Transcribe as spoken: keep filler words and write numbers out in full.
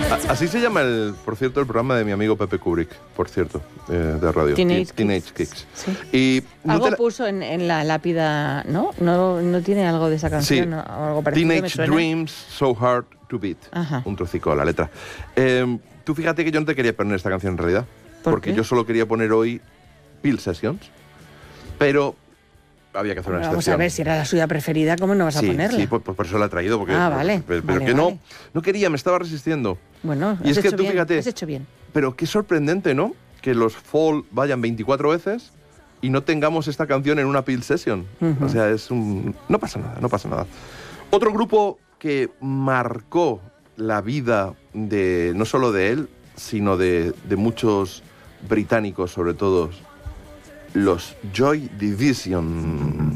A- así se llama, el, por cierto, el programa de mi amigo Pepe Kubrick, por cierto, eh, de radio. Teenage Ti- Teenage Kicks. Kicks. Sí. Y no Algo te la- puso en, en la lápida, ¿no? ¿no? ¿No tiene algo de esa canción? Sí. ¿no? O algo parecido, me Teenage suena. Dreams, So Hard to Beat. Ajá. Un trocico de la letra. Eh, tú fíjate que yo no te quería poner esta canción en realidad. ¿Por porque qué? yo solo quería poner hoy Peel Sessions. Pero había que hacer una Bueno, vamos excepción. a ver, si era la suya preferida, ¿cómo no vas a Sí, ponerla? sí, pues, pues por eso la he traído. Porque, Ah, vale, Pero, vale, que no, vale. no quería, me estaba resistiendo. Bueno, Y has es que hecho tú bien, fíjate- has hecho bien. Pero qué sorprendente, ¿no? Que los Fall vayan veinticuatro veces y no tengamos esta canción en una Peel Session. Ujú. O sea, es un... No pasa nada, no pasa nada. Otro grupo que marcó la vida de no solo de él, sino de, de muchos británicos, sobre todo, los Joy Division.